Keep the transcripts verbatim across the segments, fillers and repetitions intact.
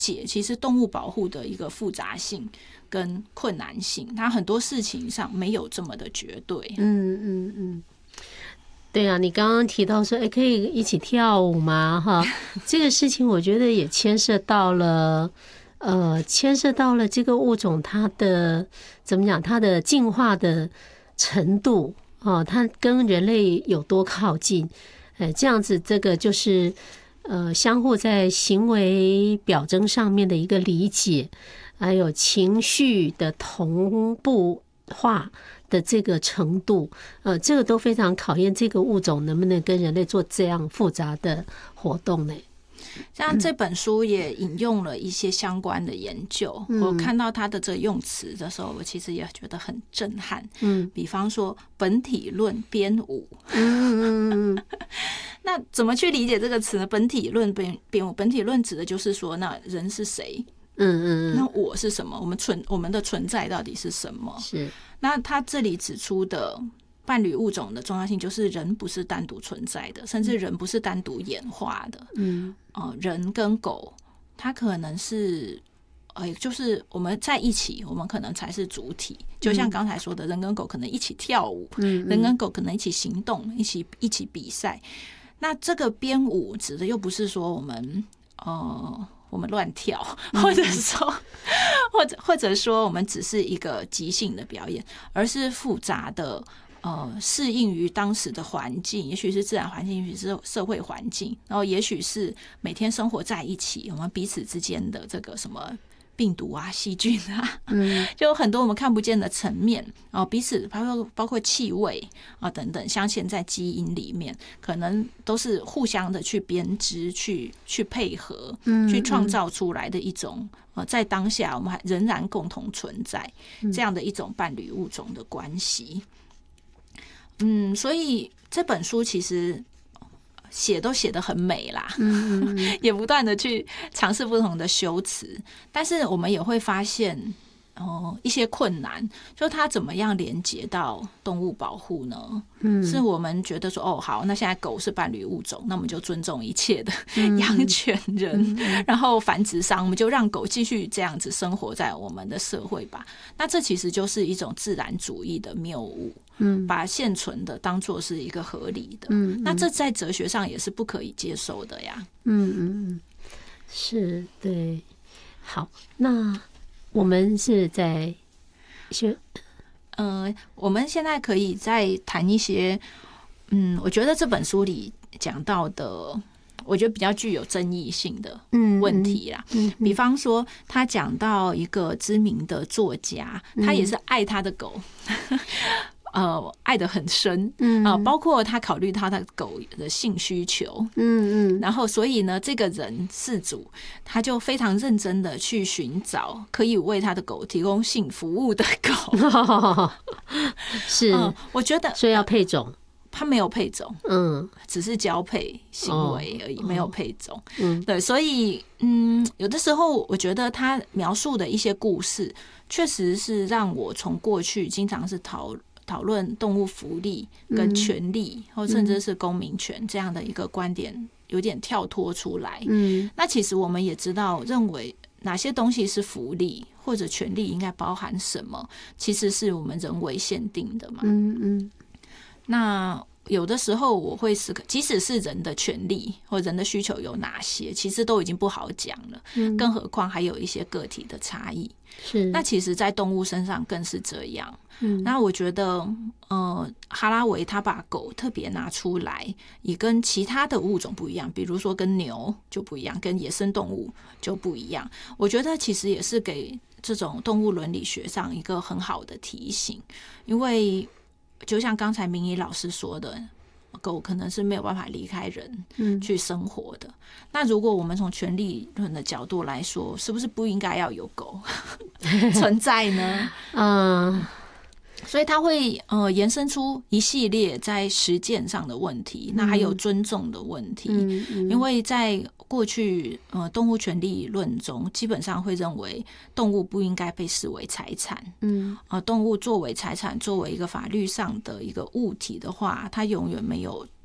解其实动物保护的一个复杂性跟困难性，它很多事情上没有这么的绝对。 嗯嗯嗯，对啊，你刚刚提到说，哎，可以一起跳舞吗？哈，这个事情我觉得也牵涉到了，呃，牵涉到了这个物种它的怎么讲，它的进化的程度哦，它跟人类有多靠近？哎，这样子，这个就是呃，相互在行为表征上面的一个理解，还有情绪的同步化的这个程度，呃，这个都非常考验这个物种能不能跟人类做这样复杂的活动呢？ 像这本书也引用了一些相关的研究，嗯、我看到他的这个用词的时候，我其实也觉得很震撼。嗯，比方说本体论编舞，嗯嗯那怎么去理解这个词呢？本体论编编舞，本体论指的就是说，那人是谁？嗯嗯那我是什么？我们存我们的存在到底是什么？是。那他这里指出的伴侣物种的重要性，就是人不是单独存在的，甚至人不是单独演化的。嗯，呃，人跟狗，它可能是，呃，就是我们在一起，我们可能才是主体。就像刚才说的，人跟狗可能一起跳舞，嗯，人跟狗可能一起行动，一起一起比赛。那这个编舞指的又不是说我们，呃。我们乱跳，或者说，或者或者说，我们只是一个即兴的表演，而是复杂的，呃，适应于当时的环境，也许是自然环境，也许是社会环境，然后也许是每天生活在一起，我们彼此之间的这个什么病毒啊、细菌啊，嗯，就有很多我们看不见的层面啊，彼此包括包括气味啊等等，镶嵌在基因里面，可能都是互相的去编织、去去配合、去创造出来的一种呃，在当下我们还仍然共同存在这样的一种伴侣物种的关系。嗯，所以这本书其实写都写得很美啦，嗯嗯嗯也不断的去尝试不同的修辞，但是我们也会发现，哦，一些困难，就它怎么样连接到动物保护呢？嗯，是我们觉得说，哦，好，那现在狗是伴侣物种，那我们就尊重一切的养犬人，嗯、然后繁殖商，我们就让狗继续这样子生活在我们的社会吧。那这其实就是一种自然主义的谬误。嗯，把现存的当作是一个合理的，嗯，那这在哲学上也是不可以接受的呀。 嗯嗯嗯，是，对。好，那我们是在学， 呃，我们现在可以再谈一些，嗯，我觉得这本书里讲到的，我觉得比较具有争议性的问题啦。嗯嗯嗯、比方说，他讲到一个知名的作家，他也是爱他的狗。呃，爱得很深，嗯啊、呃，包括他考虑他的狗的性需求，嗯嗯，然后所以呢，这个人事主他就非常认真的去寻找可以为他的狗提供性服务的狗， 哦、是、呃， 我觉得， 所以要配种， 他没有配种，嗯，只是交配行为而已，哦、没有配种，嗯，对，所以嗯，有的时候我觉得他描述的一些故事，确实是让我从过去经常是讨。讨论动物福利跟权利，或甚至是公民权这样的一个观点，有点跳脱出来。嗯，那其实我们也知道，认为哪些东西是福利或者权利应该包含什么，其实是我们人为限定的嘛。嗯嗯，那。有的时候我会思考，即使是人的权利或人的需求有哪些，其实都已经不好讲了，嗯、更何况还有一些个体的差异。是，那其实在动物身上更是这样。嗯，那我觉得，呃，哈拉维他把狗特别拿出来，也跟其他的物种不一样，比如说跟牛就不一样，跟野生动物就不一样。我觉得其实也是给这种动物伦理学上一个很好的提醒，因为就像刚才明仪老师说的，狗可能是没有办法离开人去生活的。嗯、那如果我们从权利论的角度来说，是不是不应该要有狗存在呢？嗯，所以它会呃延伸出一系列在实践上的问题，那还有尊重的问题。嗯嗯、因为在过去呃动物权利论中，基本上会认为动物不应该被视为财产。嗯，呃，动物作为财产，作为一个法律上的一个物体的话，它永远没有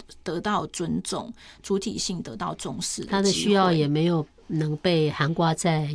得到尊重，主体性得到重视， 他的需要也没有能被含挂在